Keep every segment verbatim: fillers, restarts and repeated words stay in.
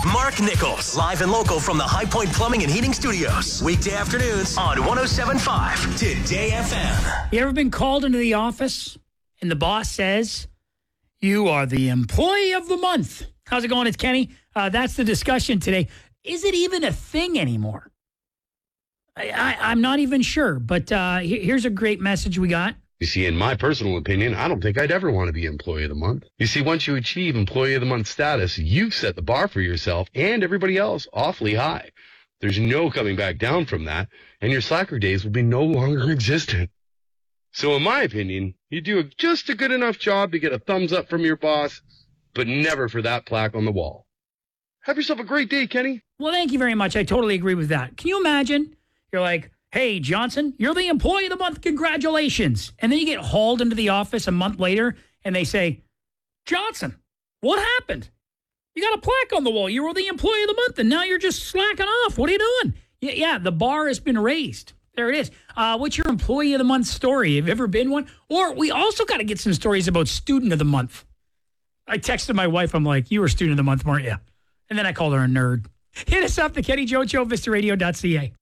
Mark Nichols, live and local from the High Point Plumbing and Heating Studios. Weekday afternoons on one oh seven point five Today F M. You ever been called into the office and the boss says, you are the employee of the month? How's it going? It's Kenny. Uh, that's the discussion today. Is it even a thing anymore? I, I, I'm not even sure, but uh, here's a great message we got. You see, in my personal opinion, I don't think I'd ever want to be Employee of the Month. You see, once you achieve Employee of the Month status, you've set the bar for yourself and everybody else awfully high. There's no coming back down from that, and your slacker days will be no longer existent. So in my opinion, you do a, just a good enough job to get a thumbs up from your boss, but never for that plaque on the wall. Have yourself a great day, Kenny. Well, thank you very much. I totally agree with that. Can you imagine? You're like, hey, Johnson, you're the Employee of the Month. Congratulations. And then you get hauled into the office a month later, and they say, Johnson, what happened? You got a plaque on the wall. You were the Employee of the Month, and now you're just slacking off. What are you doing? Yeah, yeah, the bar has been raised. There it is. Uh, what's your Employee of the Month story? Have you ever been one? Or we also got to get some stories about Student of the Month. I texted my wife. I'm like, you were Student of the Month, weren't you? And then I called her a nerd. Hit us up, the Kenny Jones Show, vista radio dot c a.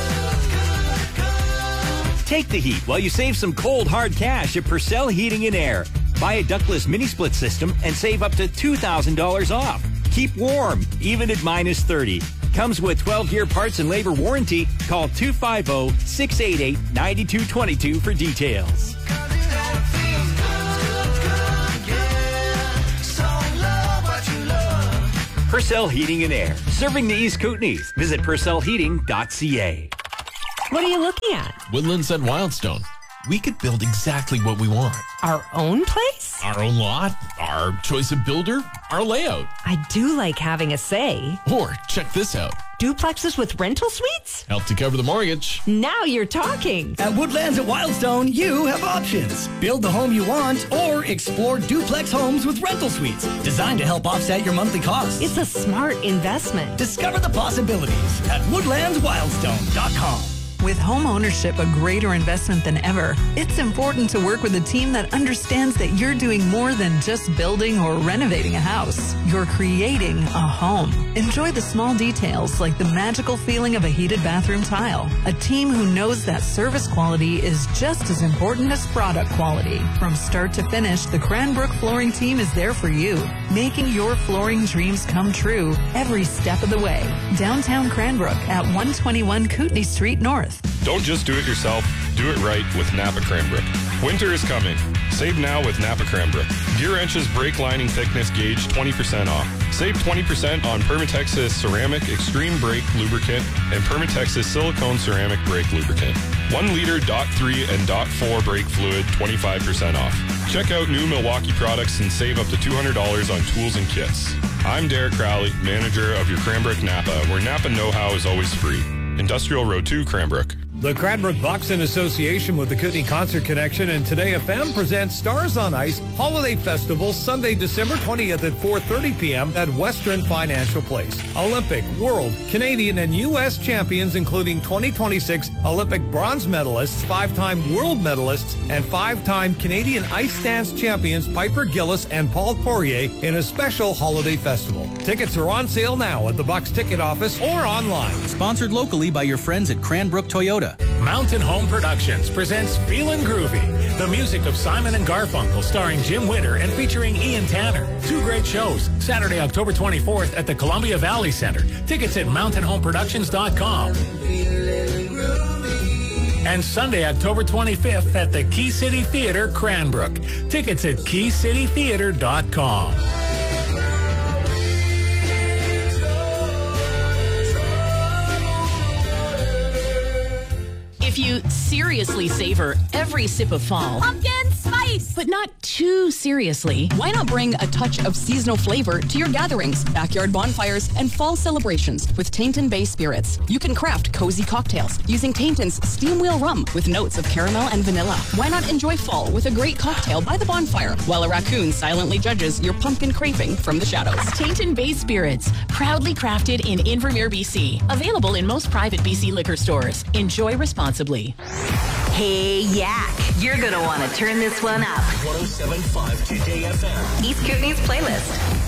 Take the heat while you save some cold, hard cash at Purcell Heating and Air. Buy a ductless mini-split system and save up to two thousand dollars off. Keep warm, even at minus thirty. Comes with twelve-year parts and labor warranty. Call two five zero, six eight eight, nine two two two for details. Purcell Heating and Air. Serving the East Kootenays. Visit purcell heating dot c a. What are you looking at? Woodlands at Wildstone. We could build exactly what we want. Our own place? Our own lot, our choice of builder, our layout. I do like having a say. Or check this out. Duplexes with rental suites? Help to cover the mortgage. Now you're talking. At Woodlands at Wildstone, you have options. Build the home you want or explore duplex homes with rental suites designed to help offset your monthly costs. It's a smart investment. Discover the possibilities at woodlands wildstone dot com. With home ownership a greater investment than ever, it's important to work with a team that understands that you're doing more than just building or renovating a house. You're creating a home. Enjoy the small details like the magical feeling of a heated bathroom tile. A team who knows that service quality is just as important as product quality. From start to finish, the Cranbrook Flooring team is there for you, making your flooring dreams come true every step of the way. Downtown Cranbrook at one twenty-one Kootenay Street North. Don't just do it yourself, do it right with Napa Cranbrook. Winter is coming. Save now with Napa Cranbrook. Gear Wrench's brake lining thickness gauge twenty percent off. Save twenty percent on Permatex's ceramic extreme brake lubricant and Permatex's silicone ceramic brake lubricant. One liter D O T three and D O T four brake fluid, twenty-five percent off. Check out new Milwaukee products and save up to two hundred dollars on tools and kits. I'm Derek Crowley, manager of your Cranbrook Napa, where Napa know-how is always free. Industrial Road two, Cranbrook. The Cranbrook Boxing Association with the Kootenay Concert Connection and Today F M presents Stars on Ice Holiday Festival Sunday, December twentieth at four thirty p.m. at Western Financial Place. Olympic, world, Canadian, and U S champions, including twenty twenty-six Olympic bronze medalists, five-time world medalists, and five-time Canadian ice dance champions Piper Gillis and Paul Poirier in a special holiday festival. Tickets are on sale now at the Bucks Ticket Office or online. Sponsored locally by your friends at Cranbrook Toyota. Mountain Home Productions presents Feelin' Groovy, the music of Simon and Garfunkel, starring Jim Witter and featuring Ian Tanner. Two great shows, Saturday, October twenty-fourth at the Columbia Valley Center. Tickets at mountain home productions dot com. And Sunday, October twenty-fifth at the Key City Theater, Cranbrook. Tickets at key city theater dot com. If you seriously savor every sip of fall, pumpkin spice, but not too seriously, why not bring a touch of seasonal flavor to your gatherings, backyard bonfires, and fall celebrations with Tainton Bay Spirits? You can craft cozy cocktails using Tainton's Steam Wheel Rum with notes of caramel and vanilla. Why not enjoy fall with a great cocktail by the bonfire while a raccoon silently judges your pumpkin crapping from the shadows? Tainton Bay Spirits, proudly crafted in Invermere, B C. Available in most private B C liquor stores. Enjoy responsibly. Hey, Yak, you're going to want to turn this one up. one oh seven point five Today F M. East Kootenay's playlist.